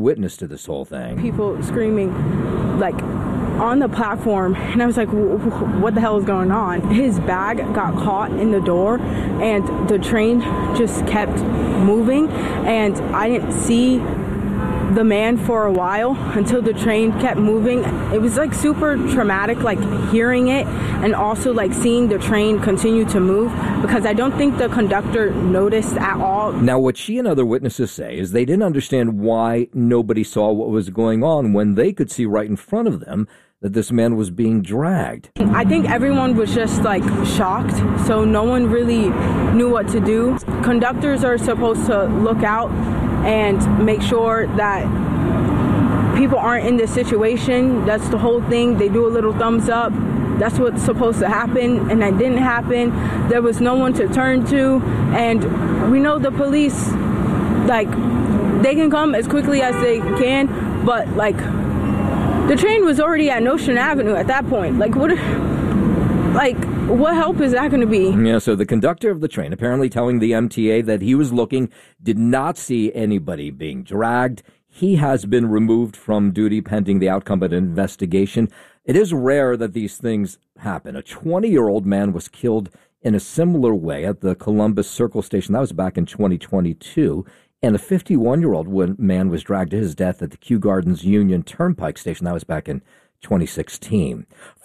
Witness to this whole thing. People screaming, like, on the platform, and I was like, what the hell is going on? His bag got caught in the door, and the train just kept moving, and I didn't see the man for a while until the train kept moving. It was like super traumatic, like hearing it and also like seeing the train continue to move, because I don't think the conductor noticed at all. Now, what she and other witnesses say is they didn't understand why nobody saw what was going on when they could see right in front of them that this man was being dragged. I think everyone was just like shocked, so no one really knew what to do. Conductors are supposed to look out and make sure that people aren't in this situation. That's the whole thing. They do a little thumbs up. That's what's supposed to happen, and that didn't happen. There was no one to turn to, and we know the police, like, they can come as quickly as they can, but like, the train was already at Nostrand Avenue at that point. Like, what help is that going to be? Yeah, so the conductor of the train apparently telling the MTA that he was looking, did not see anybody being dragged. He has been removed from duty pending the outcome of an investigation. It is rare that these things happen. A 20-year-old man was killed in a similar way at the Columbus Circle station. That was back in 2022. And a 51-year-old man was dragged to his death at the Kew Gardens Union Turnpike station. That was back in 2016.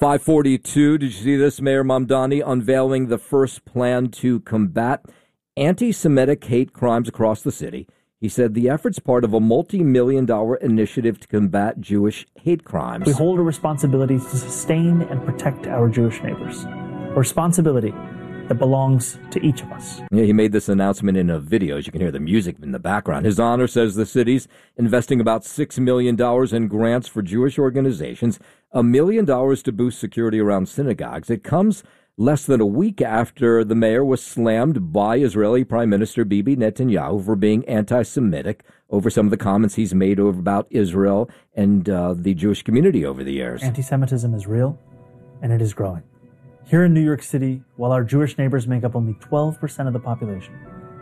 542, did you see this? Mayor Mamdani unveiling the first plan to combat anti-Semitic hate crimes across the city. He said the effort's part of a multi-million-dollar initiative to combat Jewish hate crimes. We hold a responsibility to sustain and protect our Jewish neighbors. A responsibility that belongs to each of us. Yeah, he made this announcement in a video. As you can hear the music in the background. His Honor says the city's investing about $6 million in grants for Jewish organizations, $1 million to boost security around synagogues. It comes less than a week after the mayor was slammed by Israeli Prime Minister Bibi Netanyahu for being anti-Semitic over some of the comments he's made about Israel and the Jewish community over the years. Anti-Semitism is real, and it is growing. Here in New York City, while our Jewish neighbors make up only 12% of the population,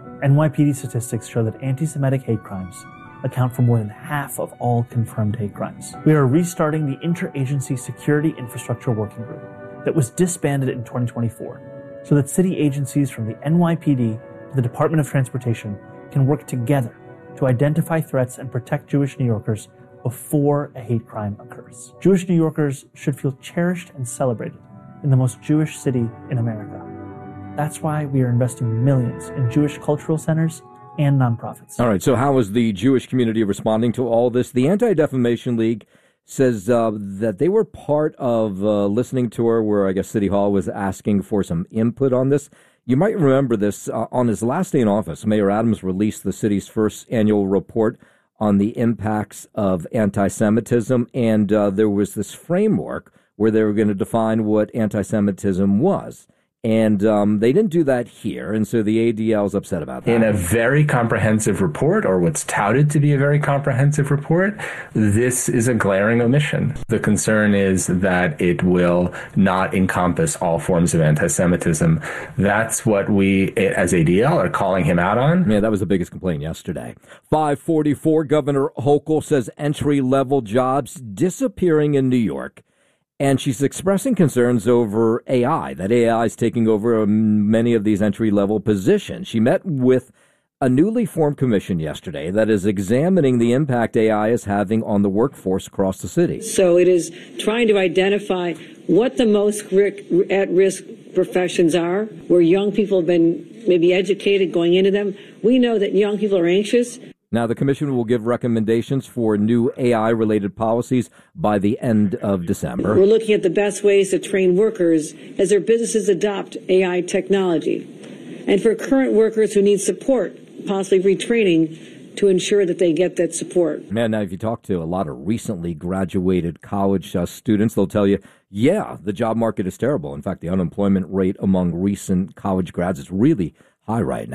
NYPD statistics show that anti-Semitic hate crimes account for more than half of all confirmed hate crimes. We are restarting the Interagency Security Infrastructure Working Group that was disbanded in 2024 so that city agencies from the NYPD to the Department of Transportation can work together to identify threats and protect Jewish New Yorkers before a hate crime occurs. Jewish New Yorkers should feel cherished and celebrated in the most Jewish city in America. That's why we are investing millions in Jewish cultural centers and nonprofits. All right, so how is the Jewish community responding to all this? The Anti-Defamation League says that they were part of a listening tour where I guess City Hall was asking for some input on this. You might remember this. On his last day in office, Mayor Adams released the city's first annual report on the impacts of anti-Semitism, and there was this framework where they were going to define what anti-Semitism was. And they didn't do that here, and so the ADL is upset about that. In a very comprehensive report, or what's touted to be a very comprehensive report, this is a glaring omission. The concern is that it will not encompass all forms of anti-Semitism. That's what we, as ADL, are calling him out on. Yeah, that was the biggest complaint yesterday. 544, Governor Hochul says entry-level jobs disappearing in New York. And she's expressing concerns over AI, that AI is taking over many of these entry-level positions. She met with a newly formed commission yesterday that is examining the impact AI is having on the workforce across the city. So it is trying to identify what the most at-risk professions are, where young people have been maybe educated going into them. We know that young people are anxious. Now, the commission will give recommendations for new AI-related policies by the end of December. We're looking at the best ways to train workers as their businesses adopt AI technology. And for current workers who need support, possibly retraining to ensure that they get that support. Man, now, if you talk to a lot of recently graduated college students, they'll tell you, yeah, the job market is terrible. In fact, the unemployment rate among recent college grads is really high right now.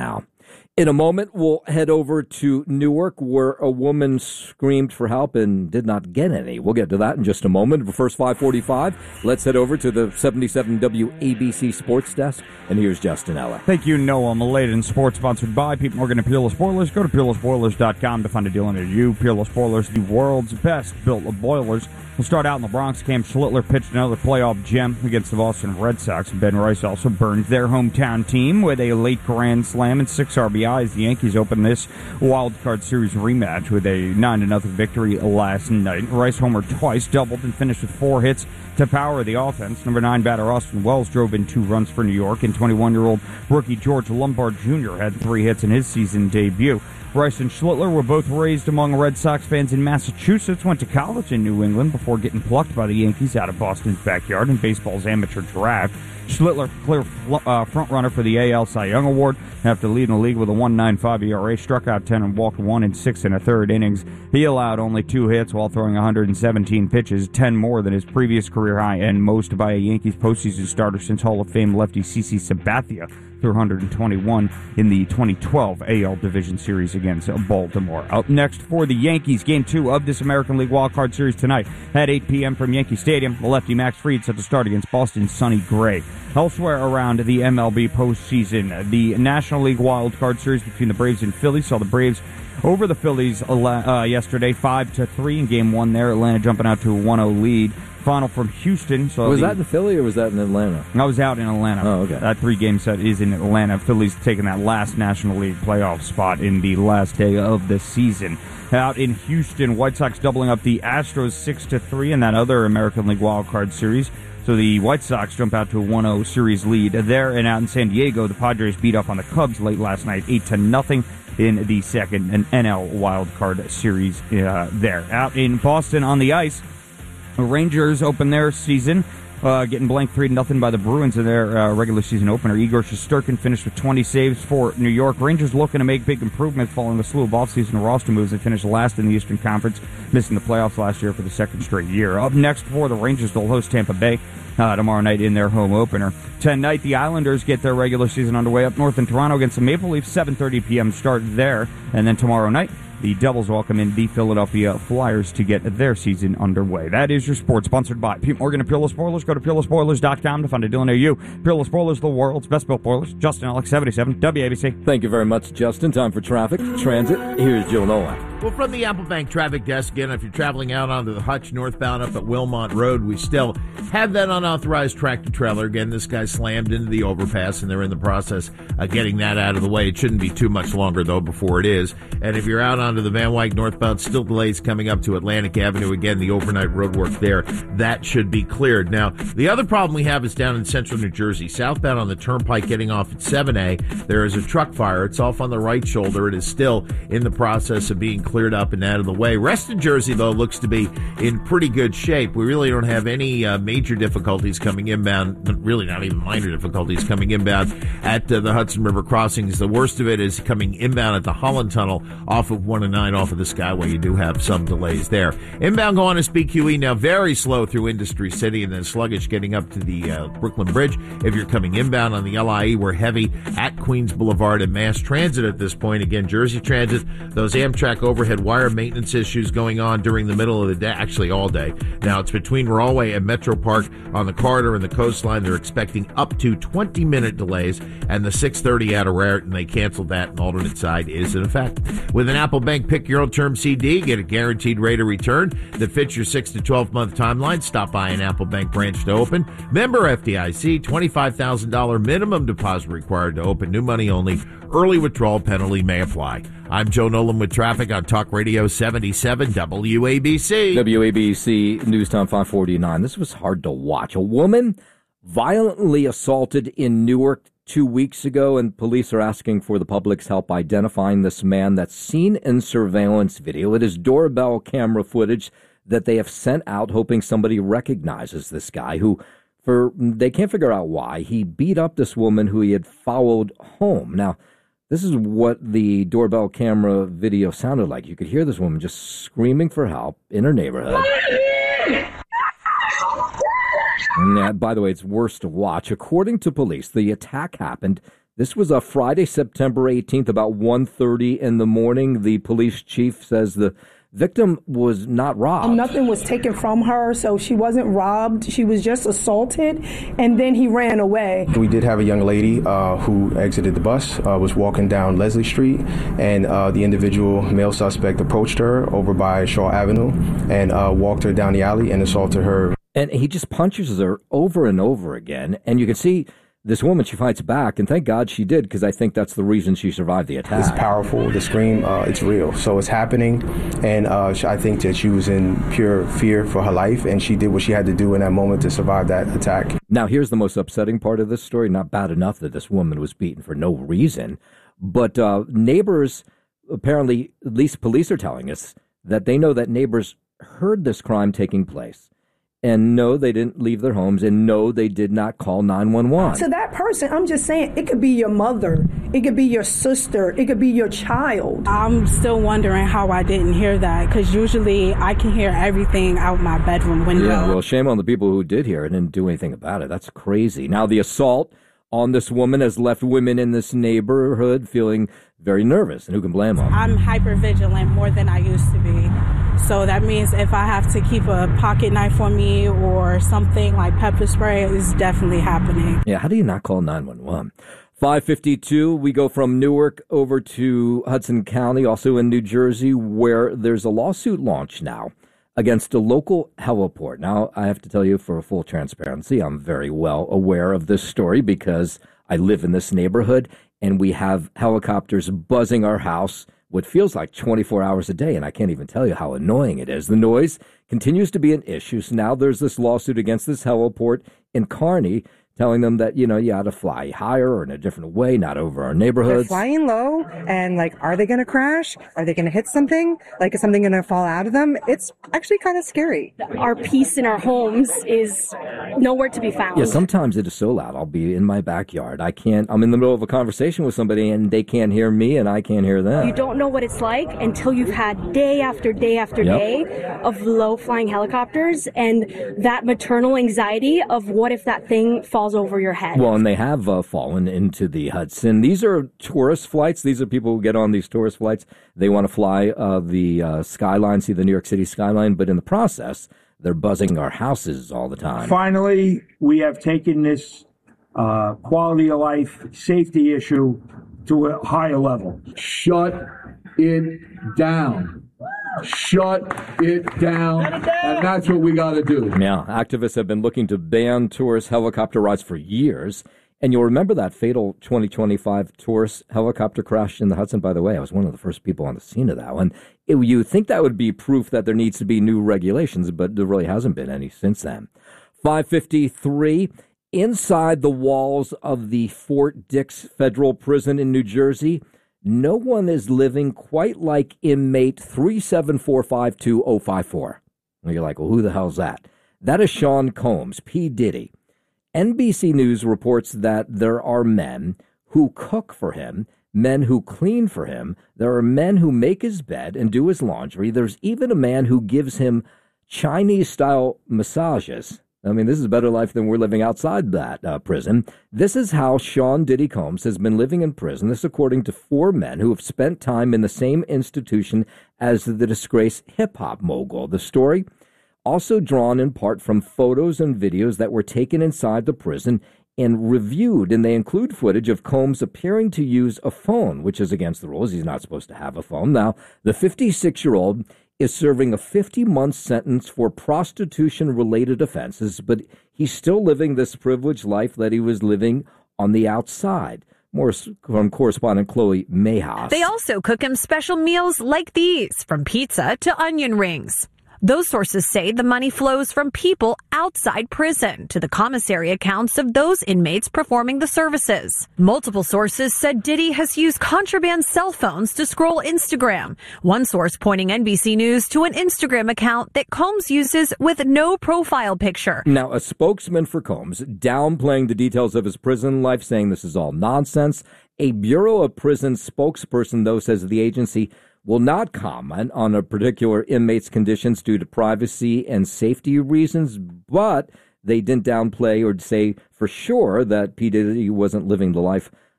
In a moment, we'll head over to Newark, where a woman screamed for help and did not get any. We'll get to that in just a moment. But first, 5:45, let's head over to the 77 WABC Sports Desk. And here's Justin Ella. Thank you, Noah Maladen. Sports sponsored by Pete Morgan and Peerless Boilers. Go to peerlessboilers.com to find a deal near you. Peerless Boilers, the world's best built boilers. We'll start out in the Bronx. Cam Schlittler pitched another playoff gem against the Boston Red Sox. Ben Rice also burned their hometown team with a late grand slam and 6 RBIs. The Yankees opened this wild card series rematch with a 9-0 victory last night. Rice homered twice, doubled, and finished with 4 hits to power the offense. Number 9 batter Austin Wells drove in 2 runs for New York, and 21-year-old rookie George Lombard Jr. had 3 hits in his season debut. Rice and Schlittler were both raised among Red Sox fans in Massachusetts, went to college in New England before getting plucked by the Yankees out of Boston's backyard in baseball's amateur draft. Schlittler, clear front-runner for the AL Cy Young Award. After leading the league with a 1.95 ERA, struck out 10 and walked 1 in 6 1/3 innings. He allowed only 2 hits while throwing 117 pitches, 10 more than his previous career high and most by a Yankees postseason starter since Hall of Fame lefty CC Sabathia through 121 in the 2012 AL Division Series against Baltimore. Up next for the Yankees, Game 2 of this American League Wildcard Series tonight at 8 p.m. from Yankee Stadium. The lefty Max Fried set to start against Boston's Sonny Gray. Elsewhere around the MLB postseason, the National League Wildcard Series between the Braves and Phillies saw the Braves over the Phillies yesterday, 5-3 in Game 1 there. Atlanta jumping out to a 1-0 lead. Final from Houston. So was that in Philly or was that in Atlanta? I was out in Atlanta. Oh, okay. That 3-game set is in Atlanta. Phillies taking that last National League playoff spot in the last day of the season. Out in Houston, White Sox doubling up the Astros 6-3 in that other American League wildcard series. So the White Sox jump out to a 1-0 series lead there. And out in San Diego, the Padres beat up on the Cubs late last night, 8-0 in the second NL wildcard series there. Out in Boston on the ice, the Rangers open their season, getting blanked 3-0 by the Bruins in their regular season opener. Igor Shesterkin finished with 20 saves for New York. Rangers looking to make big improvements following a slew of offseason roster moves. They finished last in the Eastern Conference, missing the playoffs last year for the second straight year. Up next for the Rangers, they'll host Tampa Bay tomorrow night in their home opener. Tonight, the Islanders get their regular season underway up north in Toronto against the Maple Leafs, 7:30 p.m. start there. And then tomorrow night, the Devils welcome in the Philadelphia Flyers to get their season underway. That is your sports, sponsored by Pete Morgan and Peerless Boilers. Go to peerlessboilers.com to find a deal near you. Peerless Boilers, the world's best built boilers. Justin Alex, 77 WABC. Thank you very much, Justin. Time for traffic, transit. Here's Joe Nowak. Well, from the Apple Bank traffic desk, again, if you're traveling out onto the Hutch northbound up at Wilmont Road, we still have that unauthorized tractor trailer. Again, this guy slammed into the overpass, and they're in the process of getting that out of the way. It shouldn't be too much longer, though, before it is. And if you're out onto the Van Wyck northbound, still delays coming up to Atlantic Avenue. Again, the overnight road work there. That should be cleared. Now, the other problem we have is down in central New Jersey. Southbound on the Turnpike getting off at 7A, there is a truck fire. It's off on the right shoulder. It is still in the process of being cleared up and out of the way. Rest of Jersey, though, looks to be in pretty good shape. We really don't have any major difficulties coming inbound, really not even minor difficulties coming inbound at the Hudson River crossings. The worst of it is coming inbound at the Holland Tunnel off of 1 and 9 off of the Skyway. You do have some delays there. Inbound going to SPQE now very slow through Industry City and then sluggish getting up to the Brooklyn Bridge. If you're coming inbound on the LIE, we're heavy at Queens Boulevard and Mass Transit at this point. Again, Jersey Transit, those Amtrak overhead wire maintenance issues going on during the middle of the day, actually all day. Now it's between Rahway and Metro Park on the corridor and the coastline. They're expecting up to 20-minute delays, and the 6:30 out of Raritan, they canceled that, and alternate side is in effect. With an Apple Bank Pick Your Own Term CD, get a guaranteed rate of return that fits your 6 to 12-month timeline. Stop by an Apple Bank branch to open. Member FDIC, $25,000 minimum deposit required to open. New money only. Early withdrawal penalty may apply. I'm Joe Nolan with traffic on Talk Radio 77 WABC. WABC News Time 549. This was hard to watch. A woman violently assaulted in Newark 2 weeks ago, and police are asking for the public's help identifying this man that's seen in surveillance video. It is doorbell camera footage that they have sent out, hoping somebody recognizes this guy who, they can't figure out why, he beat up this woman who he had followed home. Now, this is what the doorbell camera video sounded like. You could hear this woman just screaming for help in her neighborhood. And by the way, it's worse to watch. According to police, the attack happened This was a Friday, September 18th, about 1:30 in the morning. The police chief says the victim was not robbed. Nothing was taken from her, so she wasn't robbed. She was just assaulted, and then he ran away. We did have a young lady who exited the bus, was walking down Leslie Street, and the individual male suspect approached her over by Shaw Avenue and walked her down the alley and assaulted her. And he just punches her over and over again, and you can see this woman, she fights back, and thank God she did, because I think that's the reason she survived the attack. It's powerful. The scream, it's real. So it's happening, and I think that she was in pure fear for her life, and she did what she had to do in that moment to survive that attack. Now, here's the most upsetting part of this story. Not bad enough that this woman was beaten for no reason, but neighbors, apparently, at least police are telling us, that they know that neighbors heard this crime taking place. And no, they didn't leave their homes, and no, they did not call 911. To that person, I'm just saying, it could be your mother, it could be your sister, it could be your child. I'm still wondering how I didn't hear that, because usually I can hear everything out my bedroom window. Yeah, well, shame on the people who did hear it and didn't do anything about it. That's crazy. Now, the assault on this woman has left women in this neighborhood feeling very nervous, and who can blame them? I'm hypervigilant more than I used to be. So that means if I have to keep a pocket knife on me or something like pepper spray, it's definitely happening. Yeah, how do you not call 911? 5:52, we go from Newark over to Hudson County, also in New Jersey, where there's a lawsuit launched now against a local heliport. Now, I have to tell you, for full transparency, I'm very well aware of this story because I live in this neighborhood, and we have helicopters buzzing our house what feels like 24 hours a day, and I can't even tell you how annoying it is. The noise continues to be an issue, so now there's this lawsuit against this heliport in Kearney, telling them that, you know, you ought to fly higher or in a different way, not over our neighborhoods. They're flying low, and, like, are they going to crash? Are they going to hit something? Like, is something going to fall out of them? It's actually kind of scary. Our peace in our homes is nowhere to be found. Yeah, sometimes it is so loud. I'll be in my backyard. I'm in the middle of a conversation with somebody, and they can't hear me, and I can't hear them. You don't know what it's like until you've had day after day after day of low-flying helicopters, and that maternal anxiety of what if that thing falls over your head. Well, and they have fallen into the Hudson. These are tourist flights. These are people who get on these tourist flights. They want to fly the skyline, see the New York City skyline, but in the process, they're buzzing our houses all the time. Finally, we have taken this quality of life safety issue to a higher level. Shut it down. Shut it down. And that's what we got to do. Yeah, activists have been looking to ban tourist helicopter rides for years. And you'll remember that fatal 2025 tourist helicopter crash in the Hudson. By the way, I was one of the first people on the scene of that one. You think that would be proof that there needs to be new regulations, but there really hasn't been any since then. 5:53, inside the walls of the Fort Dix Federal Prison in New Jersey, no one is living quite like inmate 37452-054. And you're like, well, who the hell's that? That is Sean Combs, P. Diddy. NBC News reports that there are men who cook for him, men who clean for him. There are men who make his bed and do his laundry. There's even a man who gives him Chinese-style massages. I mean, this is a better life than we're living outside that prison. This is how Sean Diddy Combs has been living in prison. This according to 4 men who have spent time in the same institution as the disgraced hip-hop mogul. The story also drawn in part from photos and videos that were taken inside the prison and reviewed, and they include footage of Combs appearing to use a phone, which is against the rules. He's not supposed to have a phone. Now, the 56-year-old is serving a 50-month sentence for prostitution-related offenses, but he's still living this privileged life that he was living on the outside. More from correspondent Chloe Mayhaus. They also cook him special meals like these, from pizza to onion rings. Those sources say the money flows from people outside prison to the commissary accounts of those inmates performing the services. Multiple sources said Diddy has used contraband cell phones to scroll Instagram. One source pointing NBC News to an Instagram account that Combs uses with no profile picture. Now, a spokesman for Combs downplaying the details of his prison life, saying this is all nonsense. A Bureau of Prisons spokesperson, though, says the agency will not comment on a particular inmate's conditions due to privacy and safety reasons, but they didn't downplay or say for sure that P. Diddy wasn't living the life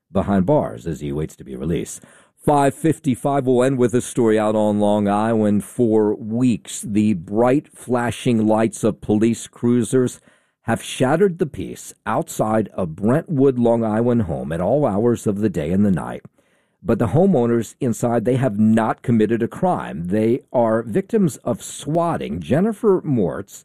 behind bars as he awaits to be released. 5:55 will end with a story out on Long Island. For weeks, the bright flashing lights of police cruisers have shattered the peace outside a Brentwood, Long Island home at all hours of the day and the night. But the homeowners inside, they have not committed a crime. They are victims of swatting. Jennifer Moritz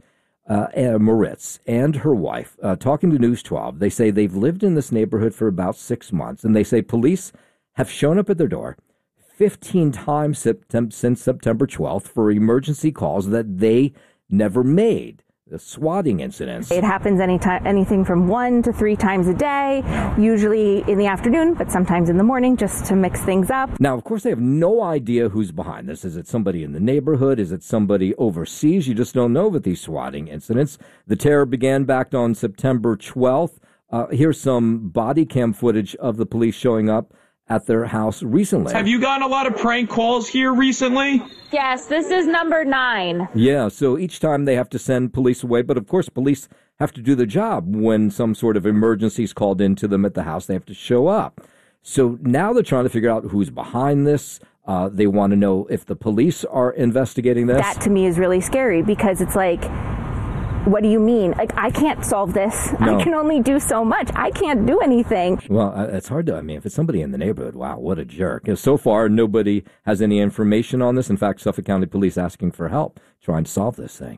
and her wife, talking to News 12, they say they've lived in this neighborhood for about 6 months, and they say police have shown up at their door 15 times since September 12th for emergency calls that they never made. The swatting incidents. It happens anything from 1 to 3 times a day, usually in the afternoon, but sometimes in the morning, just to mix things up. Now, of course, they have no idea who's behind this. Is it somebody in the neighborhood? Is it somebody overseas? You just don't know with these swatting incidents. The terror began back on September 12th. Here's some body cam footage of the police showing up at their house recently. Have you gotten a lot of prank calls here recently? Yes, this is number 9. Yeah, so each time they have to send police away, but of course police have to do the job. When some sort of emergency is called into them at the house, they have to show up. So now they're trying to figure out who's behind this. They want to know if the police are investigating this. That to me is really scary because it's like, what do you mean? Like, I can't solve this. No. I can only do so much. I can't do anything. Well, it's hard to, if it's somebody in the neighborhood, wow, what a jerk. So far, nobody has any information on this. In fact, Suffolk County Police asking for help trying to solve this thing.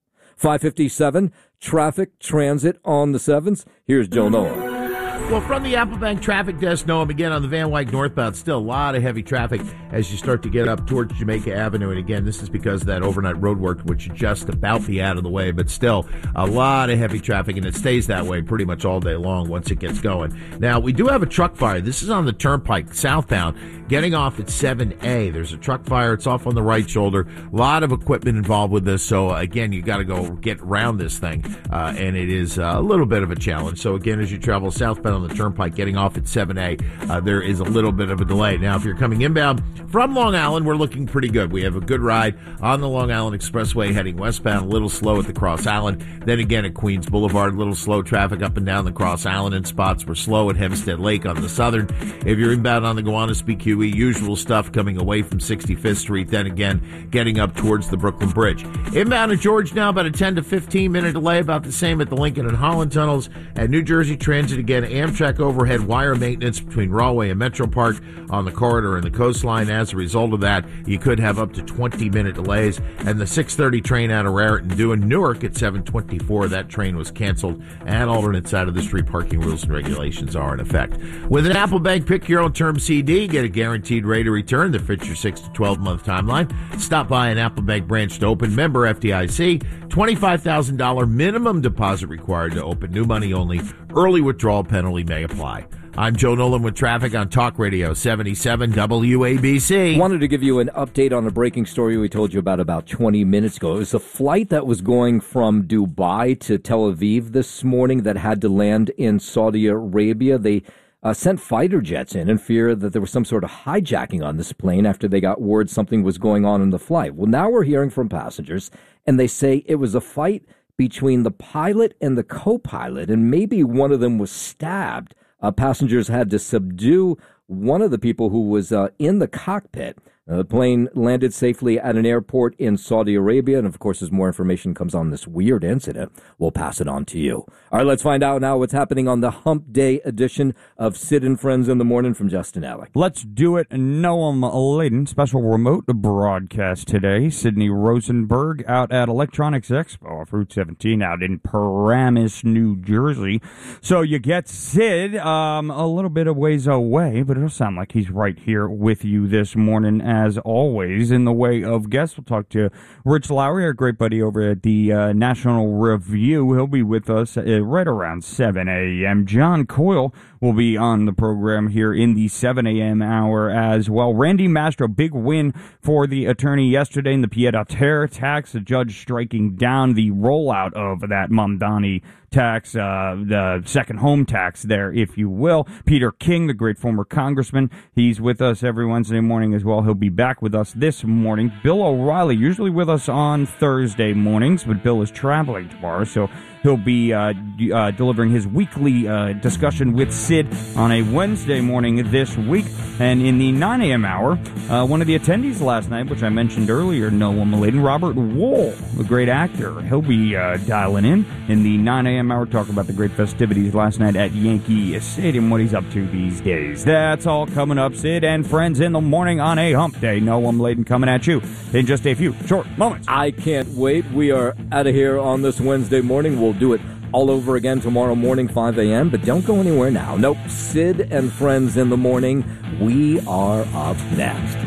5:57, traffic transit on the 7s. Here's Joe Nolan. Well, from the Applebank Traffic Desk, Noam, again on the Van Wyck northbound, still a lot of heavy traffic as you start to get up towards Jamaica Avenue. And again, this is because of that overnight road work, which should just about be out of the way, but still a lot of heavy traffic, and it stays that way pretty much all day long once it gets going. Now, we do have a truck fire. This is on the Turnpike southbound, getting off at 7A. There's a truck fire. It's off on the right shoulder. A lot of equipment involved with this. So, again, you got to go get around this thing, and it is a little bit of a challenge. So, again, as you travel southbound on the Turnpike getting off at 7A, there is a little bit of a delay. Now, if you're coming inbound from Long Island, we're looking pretty good. We have a good ride on the Long Island Expressway heading westbound, a little slow at the Cross Island. Then again at Queens Boulevard, a little slow traffic up and down the Cross Island in spots. We're slow at Hempstead Lake on the southern. If you're inbound on the Gowanus BQE, usual stuff coming away from 65th Street. Then again, getting up towards the Brooklyn Bridge. Inbound at George now, about a 10 to 15 minute delay, about the same at the Lincoln and Holland tunnels. At New Jersey Transit, again, Amtrak overhead wire maintenance between Rahway and Metro Park on the corridor and the coastline. As a result of that, you could have up to 20-minute delays. And the 6:30 train out of Raritan due in Newark at 7:24. That train was canceled, and alternate side of the street parking rules and regulations are in effect. With an Applebank Pick Your Own Term CD, get a guaranteed rate of return that fits your 6 to 12-month timeline. Stop by an Applebank branch to open. Member FDIC. $25,000 minimum deposit required to open. New money only. Early withdrawal penalty may apply. I'm Joe Nolan with traffic on Talk Radio 77 WABC. Wanted to give you an update on a breaking story we told you about 20 minutes ago. It was a flight that was going from Dubai to Tel Aviv this morning that had to land in Saudi Arabia. They sent fighter jets in fear that there was some sort of hijacking on this plane after they got word something was going on in the flight. Well, now we're hearing from passengers, and they say it was a fight between the pilot and the co-pilot, and maybe one of them was stabbed. Passengers had to subdue one of the people who was in the cockpit. The plane landed safely at an airport in Saudi Arabia. And, of course, as more information comes on this weird incident, we'll pass it on to you. All right, let's find out now what's happening on the Hump Day edition of Sid and Friends in the Morning from Justin Alec. Let's do it. Noam Laden, special remote broadcast today. Sydney Rosenberg out at Electronics Expo off Route 17 out in Paramus, New Jersey. So you get Sid a little bit of ways away, but it'll sound like he's right here with you this morning. As always, in the way of guests, we'll talk to Rich Lowry, our great buddy over at the National Review. He'll be with us right around 7 a.m. John Coyle will be on the program here in the 7 a.m. hour as well. Randy Mastro, big win for the attorney yesterday in the pied-à-terre tax. The judge striking down the rollout of that Mamdani tax, the second home tax there, if you will. Peter King, the great former congressman, he's with us every Wednesday morning as well. He'll be back with us this morning. Bill O'Reilly, usually with us on Thursday mornings, but Bill is traveling tomorrow, so He'll be delivering his weekly discussion with Sid on a Wednesday morning this week. And in the 9 a.m. hour, one of the attendees last night, which I mentioned earlier, Noah Maladen, Robert Wool, a great actor, he'll be dialing in the 9 a.m. hour, talk about the great festivities last night at Yankee Stadium, what he's up to these days. That's all coming up, Sid and friends, in the morning on a hump day. Noah Maladen coming at you in just a few short moments. I can't wait. We are out of here on this Wednesday morning. We'll do it all over again tomorrow morning, 5 a.m., but don't go anywhere now. Nope, Sid and friends in the morning. We are up next.